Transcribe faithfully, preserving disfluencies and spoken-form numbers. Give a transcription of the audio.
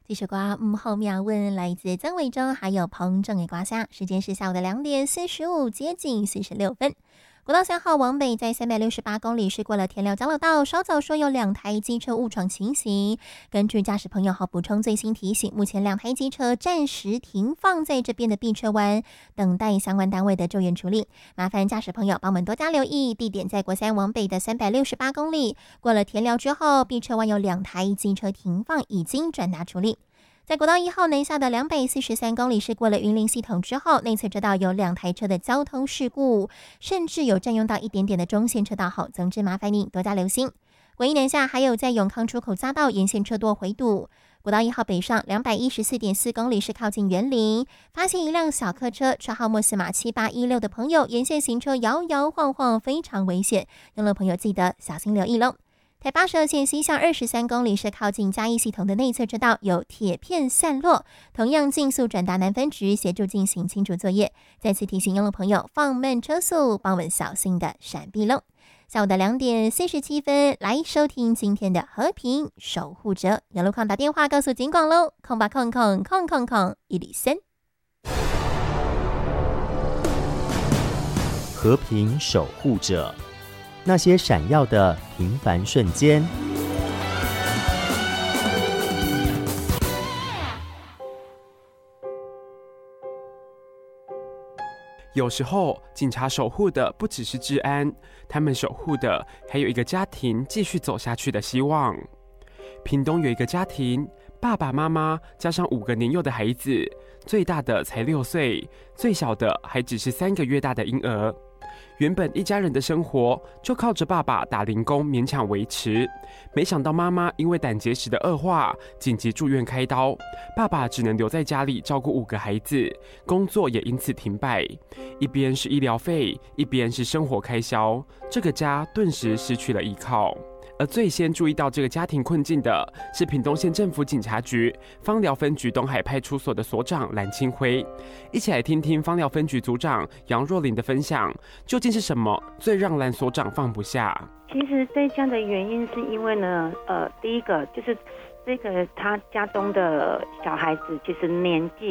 这首歌嗯后面问来自曾伟忠还有彭正给刮虾，时间是下午的两点四十五，接近四十六分。国道三号往北在三百六十八公里是过了田寮交流道，稍早说有两台机车误闯情形。根据驾驶朋友好补充最新提醒，目前两台机车暂时停放在这边的避车弯，等待相关单位的救援处理。麻烦驾驶朋友帮我们多加留意，地点在国三往北的三百六十八公里，过了田寮之后，避车弯有两台机车停放，已经转达处理。在国道一号南下的两百四十三公里是过了云林系统之后，内侧车道有两台车的交通事故，甚至有占用到一点点的中线车道后，总之麻烦您多加留心。国一南下还有在永康出口匝道沿线车多回堵。国道一号北上两百一十四点四公里是靠近园林，发现一辆小客车，车号末四码七八一六的朋友沿线行车摇摇晃晃，非常危险，用路朋友记得小心留意喽。台八十二线西向二十三公里是靠近嘉义系统的内侧车道有铁片散落，同样尽速转达南分局协助进行清除作业。再次提醒用路朋友放慢车速，帮我们小心的闪避喽。下午的两点四十七分，来收听今天的和平守护者，有路况打电话告诉警广喽，空八空空空空空一里三。 和平守护者，那些闪耀的平凡瞬间。 有时候，警察守护的不只是治安，他们守护的还有一个家庭继续走下去的希望。屏东有一个家庭，爸爸妈妈加上五个年幼的孩子，最大的才六岁，最小的还只是三个月大的婴儿。原本一家人的生活就靠着爸爸打零工勉强维持，没想到妈妈因为胆结石的恶化，紧急住院开刀，爸爸只能留在家里照顾五个孩子，工作也因此停摆。一边是医疗费，一边是生活开销，这个家顿时失去了依靠。而最先注意到这个家庭困境的是屏东县政府警察局枋寮分局东海派出所的所长蓝清辉。一起来听听枋寮分局组长杨若琳的分享，究竟是什么最让蓝所长放不下？ 其实这样的原因是因为呢，呃，第一个就是这个他家中的小孩子其实年纪